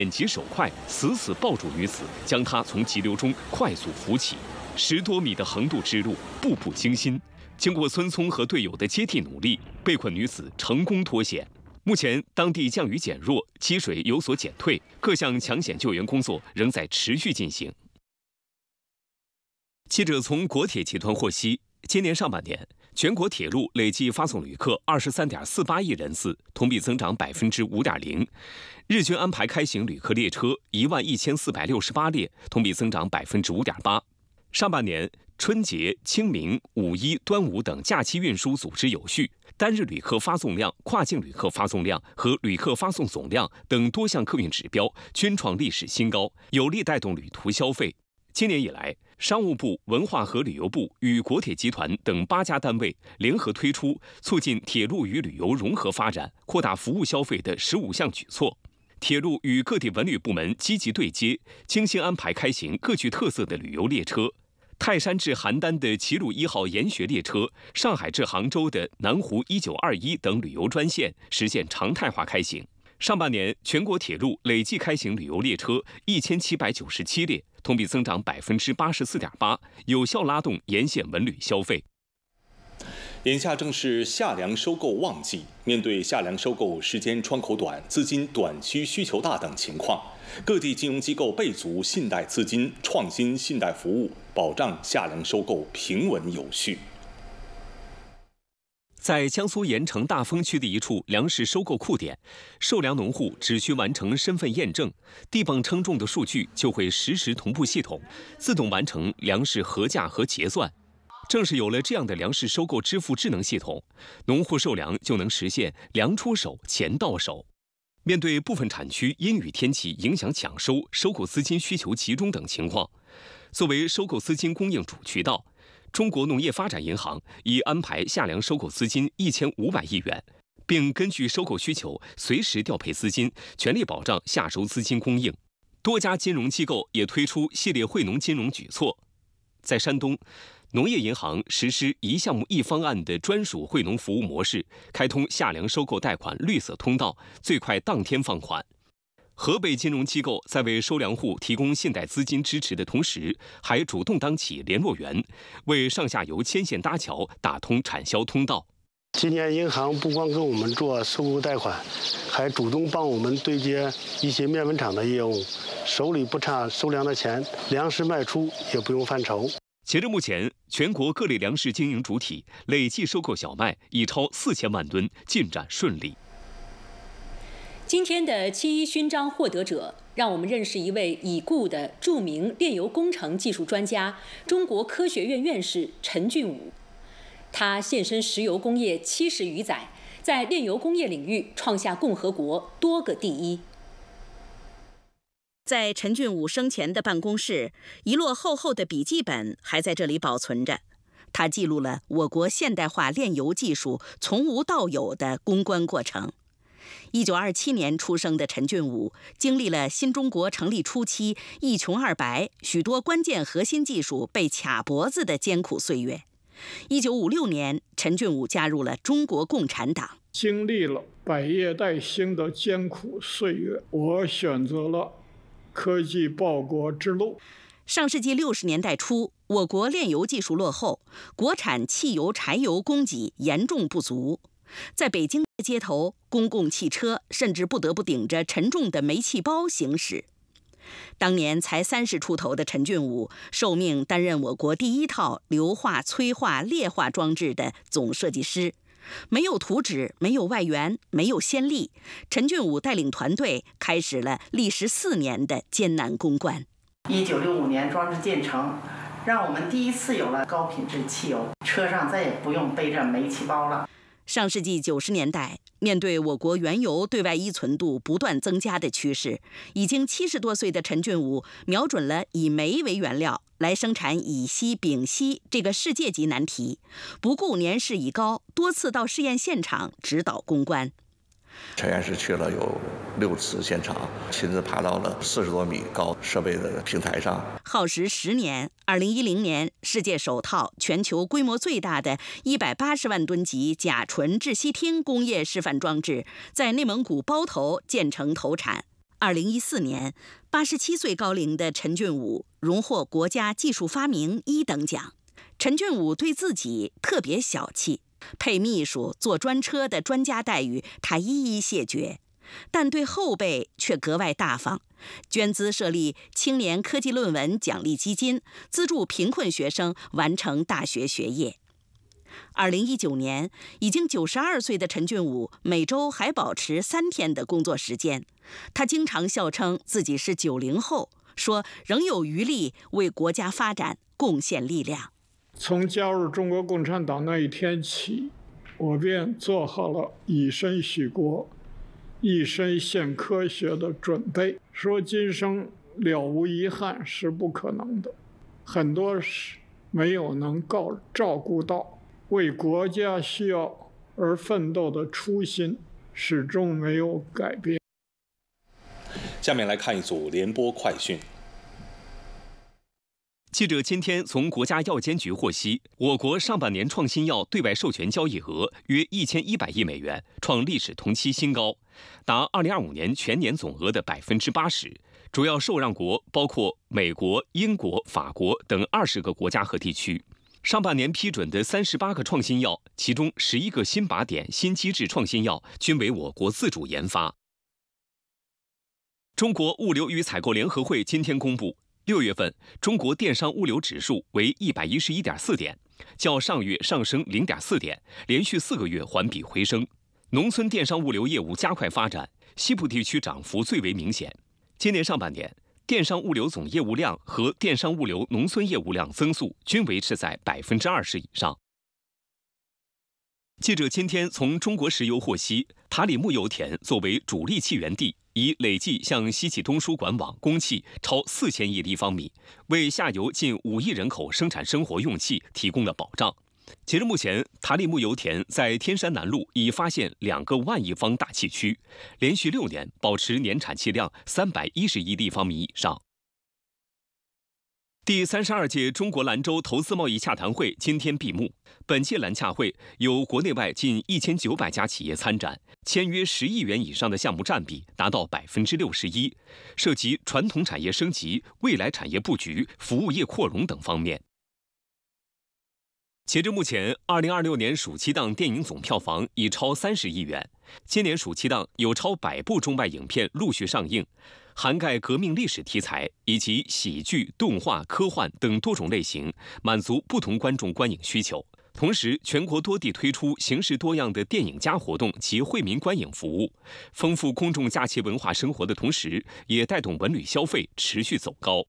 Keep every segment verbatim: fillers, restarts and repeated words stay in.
眼疾手快，死死抱住女子，将她从急流中快速扶起。十多米的横渡之路，步步惊心。经过孙聪和队友的接地努力，被困女子成功脱险。目前，当地降雨减弱，积水有所减退，各项抢险救援工作仍在持续进行。记者从国铁集团获悉，今年上半年，全国铁路累计发送旅客二十三点四八亿人次，同比增长百分之五点零。日均安排开行旅客列车一万一千四百六十八列，同比增长百分之五点八。上半年，春节、清明、五一、端午等假期运输组织有序，单日旅客发送量、跨境旅客发送量和旅客发送总量等多项客运指标均创历史新高，有力带动旅途消费。今年以来，商务部、文化和旅游部与国铁集团等八家单位联合推出促进铁路与旅游融合发展、扩大服务消费的十五项举措。铁路与各地文旅部门积极对接，精心安排开行各具特色的旅游列车。泰山至邯郸的齐鲁一号研学列车，上海至杭州的南湖一九二一等旅游专线实现常态化开行。上半年，全国铁路累计开行旅游列车一千七百九十七列，同比增长百分之八十四点八，有效拉动沿线文旅消费。 眼下正是夏粮收购旺季，面对夏粮收购时间窗口短、资金短缺需求大等情况，各地金融机构备足信贷资金，创新信贷服务，保障夏粮收购平稳有序。 在江苏盐城大丰区的一处粮食收购库点，受粮农户只需完成身份验证，地磅称重的数据就会实时同步系统，自动完成粮食核价和结算。正是有了这样的粮食收购支付智能系统，农户收粮就能实现粮出手、钱到手。面对部分产区阴雨天气影响抢收、收购资金需求集中等情况，作为收购资金供应主渠道，中国农业发展银行已安排夏粮收购资金一千五百亿元，并根据收购需求随时调配资金，全力保障夏收资金供应。多家金融机构也推出系列惠农金融举措。在山东，农业银行实施一项目一方案的专属惠农服务模式，开通夏粮收购贷款绿色通道，最快当天放款。河北金融机构在为收粮户提供信贷资金支持的同时，还主动当起联络员，为上下游牵线搭桥，打通产销通道。 今年银行不光跟我们做收购贷款，还主动帮我们对接一些面粉厂的业务，手里不差收粮的钱，粮食卖出也不用犯愁。 截至目前，全国各类粮食经营主体累计收购小麦已超四千万吨，进展顺利。 今天的七一勋章获得者，让我们认识一位已故的著名炼油工程技术专家、中国科学院院士陈俊武。他献身石油工业七十余载，在炼油工业领域创下共和国多个第一。 在陈俊武生前的办公室，一摞厚厚的笔记本还在这里保存着。他记录了我国现代化炼油技术从无到有的攻关过程。一九二七年出生的陈俊武，经历了新中国成立初期一穷二白、许多关键核心技术被卡脖子的艰苦岁月。一九五六年，陈俊武加入了中国共产党。 经历了百业待兴的艰苦岁月，我选择了科技报国之路。 上世纪六十年代初，我国炼油技术落后，国产汽油、柴油供给严重不足。在北京的街头，公共汽车甚至不得不顶着沉重的煤气包行驶。当年才三十出头的陈俊武受命担任我国第一套硫化、催化、劣化装置的总设计师。没有图纸，没有外援，没有先例，陈俊武带领团队开始了历时四年的艰难攻关。 一九六五年装置建成，让我们第一次有了高品质汽油，车上再也不用背着煤气包了。 上世纪九十年代，面对我国原油对外依存度不断增加的趋势，已经七十多岁的陈俊武瞄准了以煤为原料来生产乙烯、丙烯这个世界级难题，不顾年事已高，多次到试验现场指导攻关。 陈院士去了有六次现场，亲自爬到了四十多米高设备的平台上， 耗时十年。二零一零年，世界首套、全球规模最大的一百八十万吨级甲醇窒息烃工业示范装置在内蒙古包头建成投产。 二零一四年，八十七岁高龄的陈俊武荣获国家技术发明一等奖。陈俊武对自己特别小气，配秘书、坐专车的专家待遇他一一谢绝，但对后辈却格外大方，捐资设立青年科技论文奖励基金，资助贫困学生完成大学学业。二零一九年，已经九十二岁的陈俊武每周还保持三天的工作时间。他经常笑称自己是九零后，说仍有余力为国家发展贡献力量。 从加入中国共产党那一天起，我便做好了以身许国、一身献科学的准备。说今生了无遗憾是不可能的，很多事没有能够照顾到。为国家需要而奋斗的初心始终没有改变。 下面来看一组联播快讯。 记者今天从国家药监局获悉，我国上半年创新药对外授权交易额约一千一百亿美元，创历史同期新高，达二零二五年全年总额的百分之八十。主要受让国包括美国、英国、法国等二十个国家和地区。上半年批准的三十八个创新药，其中十一个新靶点、新机制创新药均为我国自主研发。中国物流与采购联合会今天公布，六月份中国电商物流指数为一百一十一点四点，较上月上升零点四点，连续四个月环比回升。农村电商物流业务加快发展，西部地区涨幅最为明显。今年上半年，电商物流总业务量和电商物流农村业务量增速均维持在百分之二十以上。记者今天从中国石油获悉，塔里木油田作为主力气源地，已累计向西气东输管网供气超四千亿立方米，为下游近五亿人口生产生活用气提供了保障。截至目前，塔里木油田在天山南路已发现两个万亿方大气区，连续六年保持年产气量三百一十亿立方米以上。第三十二届中国兰州投资贸易洽谈会今天闭幕。本届兰洽会有国内外近一千九百家企业参展，签约十亿元以上的项目占比达到百分之六十一，涉及传统产业升级、未来产业布局、服务业扩容等方面。截至目前，二零二六年暑期档电影总票房已超三十亿元。今年暑期档有超百部中外影片陆续上映，涵盖革命历史题材以及喜剧、动画、科幻等多种类型，满足不同观众观影需求。同时，全国多地推出形式多样的电影加活动及惠民观影服务，丰富公众假期文化生活的同时，也带动文旅消费持续走高。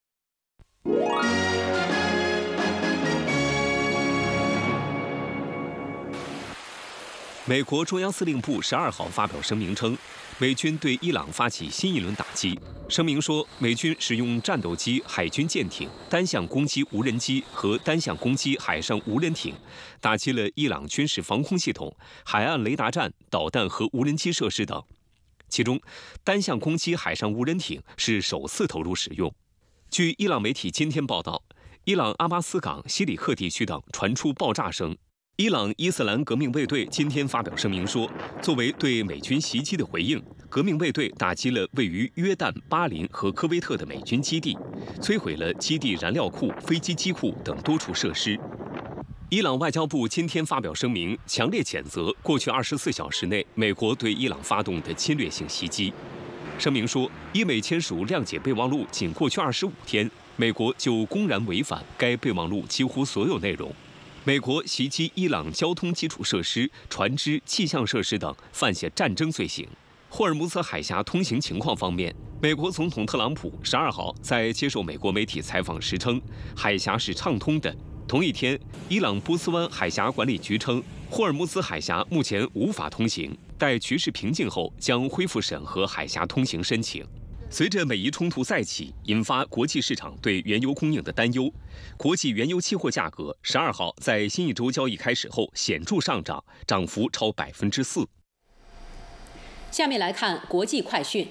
美国中央司令部十二号发表声明称，美军对伊朗发起新一轮打击。声明说，美军使用战斗机、海军舰艇、单向攻击无人机和单向攻击海上无人艇，打击了伊朗军事防空系统、海岸雷达站、导弹和无人机设施等。其中，单向攻击海上无人艇是首次投入使用。据伊朗媒体今天报道，伊朗阿巴斯港、西里克地区等传出爆炸声。伊朗伊斯兰革命卫队今天发表声明说，作为对美军袭击的回应，革命卫队打击了位于约旦、巴林和科威特的美军基地，摧毁了基地燃料库、飞机机库等多处设施。伊朗外交部今天发表声明，强烈谴责过去二十四小时内美国对伊朗发动的侵略性袭击。声明说，伊美签署谅解备忘录仅过去二十五天，美国就公然违反该备忘录几乎所有内容。美国袭击伊朗交通基础设施、船只、气象设施等，犯下战争罪行。霍尔木兹海峡通行情况方面，美国总统特朗普十二号在接受美国媒体采访时称，海峡是畅通的。同一天，伊朗波斯湾海峡管理局称，霍尔木兹海峡目前无法通行，待局势平静后将恢复审核海峡通行申请。随着美伊冲突再起，引发国际市场对原油供应的担忧，国际原油期货价格十二号在新一周交易开始后显著上涨，涨幅超百分之四。 下面来看国际快讯。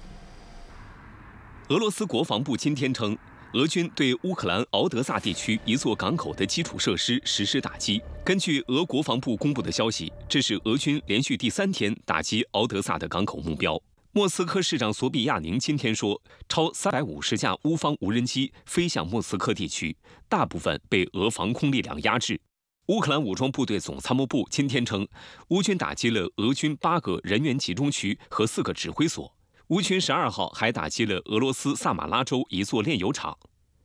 俄罗斯国防部今天称，俄军对乌克兰敖德萨地区一座港口的基础设施实施打击。根据俄国防部公布的消息，这是俄军连续第三天打击敖德萨的港口目标。 莫斯科市长索比亚宁今天说，超三百五十架乌方无人机飞向莫斯科地区，大部分被俄防空力量压制。乌克兰武装部队总参谋部今天称，乌军打击了俄军八个人员集中区和四个指挥所。乌军十二号还打击了俄罗斯萨马拉州一座炼油厂。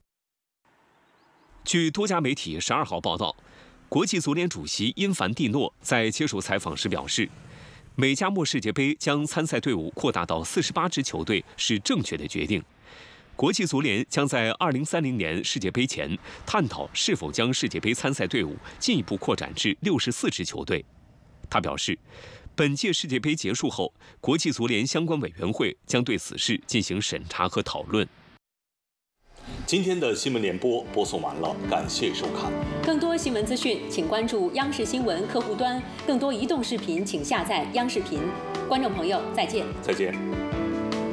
据多家媒体十二号报道，国际足联主席因凡蒂诺在接受采访时表示，美加墨世界杯将参赛队伍扩大到四十八支球队是正确的决定。国际足联将在二零三零年世界杯前探讨是否将世界杯参赛队伍进一步扩展至六十四支球队。他表示，本届世界杯结束后，国际足联相关委员会将对此事进行审查和讨论。 今天的新闻联播播送完了，感谢收看。 更多新闻资讯，请关注央视新闻客户端；更多移动视频，请下载央视频。观众朋友，再见。 再见。